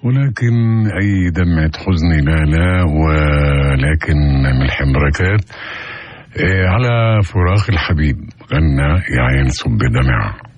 ولكن أي دمعة حزن لا ولكن ملح بركات. على فراق الحبيب غنى يا عين صب دمع.